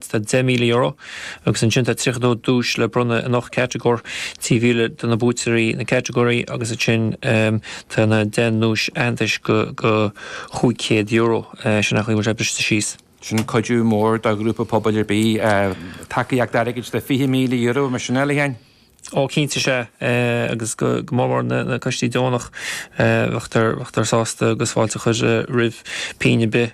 tá €10,000,000 agus an sinnta trichtó dúis le brunna nach categór tíhíle donna bútarí na categóí agus a sin tá na den núis antais go €500 sin nach chuimar brista síos. Sin coidú mór do grúpa pobl bí takeíach deigid de €5,000,000 mar sinna lehéin. Ó cínta sé agus go mór na costí dónach bhachttar sásta agus fáilte chuir rih píine be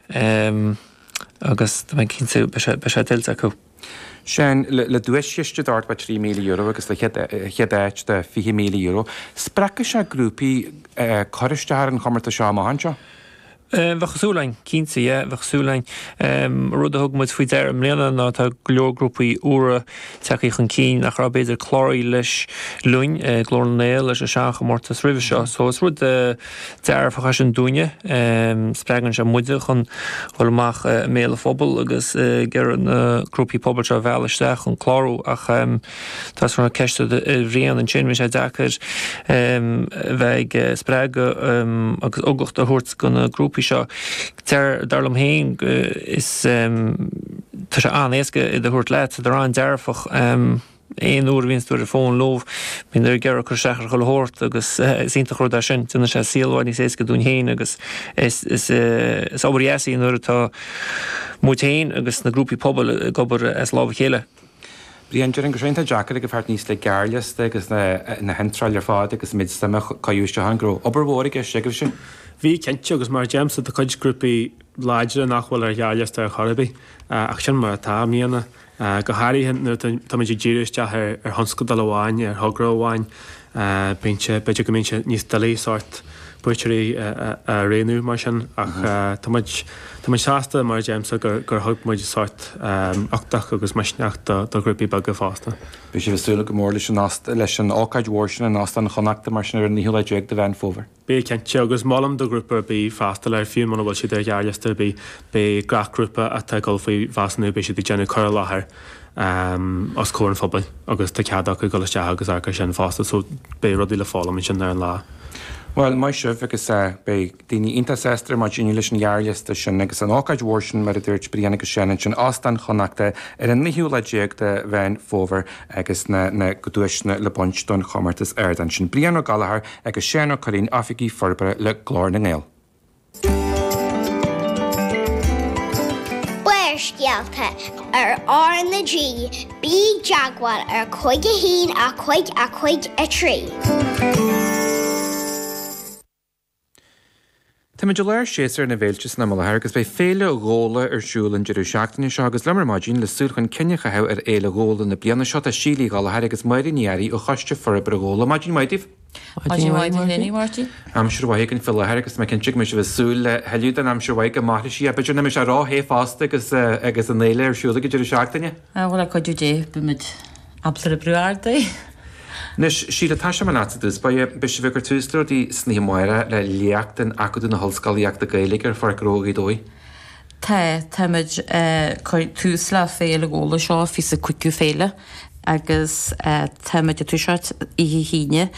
agus cínta be sé tiltte acu. Sin le dúisiiste dart ba €3,000,000 agus le cheadéit de €5,000,000. Sprecha se grúpi choristear an chomarta seo máhanseo? Bhechasúlainn cínta bhechasúlainn rud a thug muid faoi deir am léana ná tá glógrúpaí úra teí chun cín nach ra beidir chlóirí leis luin glórnéil leis a seacha mórtas rih seo, so is rud dearfacha sin dúine spregan se muide chun bhfuilach méle fphobal agus gur an grúpaí pobl se bheileisteach chun chlárú ach tás chuna ceiste bhríon an sin sé dechar bheith sprega agus ógacht a thuirt gona grúpa seo darlam héin is tá sé anéasca I de thuirt leit ar an dearfach éon úr vín stúir fón lóh mín ar gear chu sechar go leirt agus sínta chuir sin tuna sé síalhhain is éca dún héin agus is ábharíí nuair atá mútéin agus na grúpaí pobl gobar as lábh chéile. Bríonn go srénta Jackar go bhart níos le gearlaiste agus na hentrail ar fád agus midstama caiúiste an gró. Obairmórig sigah sin? Bhí cente agus mar James a chuid grúpaí láidir nachhfuil ar gearlaiste ar chorabí ach sin mar tá míana go háirithe táidir ddíiriiste ar thonscadal amháin ar thugróháin beidir go mínse níos dalí sort buitirí réú mar sin ach Tá seasta mar James gur thug muid sort achtaach agus meisneach do grúpaí bag go fásta. Bhí sé bhsúla go mór leis an ácaid mhórsin an násta chonachta mar sin ar níhil deag de bhein fóver. Bé cente agus málam do grúpa bí fásta le fiú man bhil si ar gearlaiste bé grachgrúpa a tá golfaí fásanú bé si d déanú chur láthair os córan fphobal agus tá ceadach go goiste agus ar sin fásta so bé rudí le fálam sin ar an lá. Well, mai sibh agus be daoine intasestra mar dúine leis an gearlaiste sin agus an ácaid mhórsin mar a dúirt bríanana agus sin sin astan chonachta ar an níhiú le déag de bhein fóver agus na goúisna le buint don chomartas airdan sin bríanana galahar agus séanna choín aficí forbere le glár na ngéil. Buairscealta ar na G, bí Jaguar ar chuige hín a chuig a trí. Tá meidir leir séar na bhéiltes na malathir agus bheith féile ghóla ar siúlann deidir seachtainna seo agus lemar maidín le súchan cinnecha heh ar éile ghóla na blianana seo a sílí galthir agus mairínéirí ó chaiste forbar ghóla maidín maidíh. Am siúhaigh fi lethir agus me cinse me se bh súil le heú an am siúhaig go máthla sí a beidir na me se ráhé fásta agus an éile ar siúla go deidir seachtainine? Bhfuil a coidú dé bumid absar a breúarda. Nis sí le táise man nátaús ba be se bhegur túústar í sní muire le leachtain acuú na hallscalíocht a gaiige ar far grógaí dói? Táid túús le féile ggóla seo fi a cuiú féile agus táid a túisiart I híine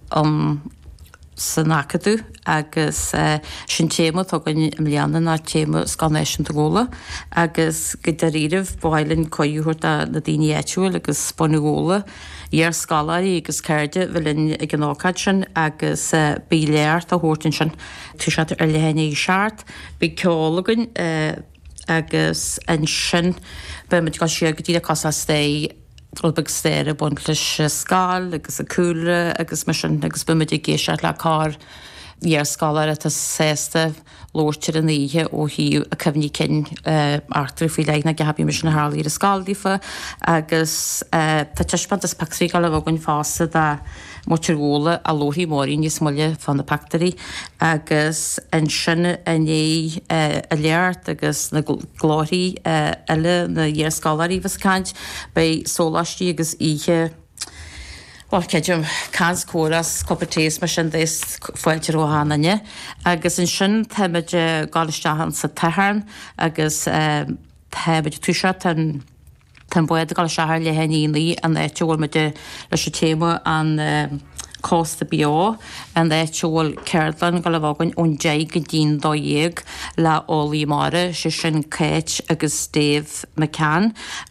san acadú agus sin téma tugann am leanana ná téma scanéisisin do ggóla agus go de riamh bhhailinn coúirt na daoine éitiúil agus sponnagóla ar scalaí agus ceirde bhfuilinn ag an ácaid sin agus bí léart a thuirtain sin tú se ar lehéna í seart, bí ceálagan agus an sin be mu go si go dtíad casa sté Olbeg stéir a buint leis scáil agus a cúla agus me sin agus bumid I géisiart le cá ar scálar a sésta lóirtir an ihe ó hiú a cefní cin artar fao leithna go habí me sin na hálíí a scáildífa agus tá teispant is pactrí gal a bhagann fása de mutirhóla a lóthaí mórí níos muile fan na pactarí agus an sinne a né a léart agus na glóirí eile na dhéar scálarí bhascáint bei sólastí agus ihe ceidim cás córas coppatéis mar sin dééis foiilte óhananne agus in sin táimeid gáilistehan sa teharn agus táimeid túise tan buad gáil seair le heníí an éitehil me de leis téma an costa bio an éitehil ceirlan go le bhagann ón dé go dín dóhéag le ólí mara si sin céit agus Dave McCann